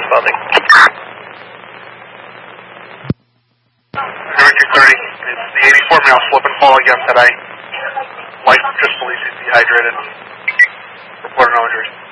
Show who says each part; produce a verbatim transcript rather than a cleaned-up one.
Speaker 1: Spalding.
Speaker 2: two thirty, it's the eighty-four male slip and fall again today. Wife just believes he's dehydrated. Report no injuries.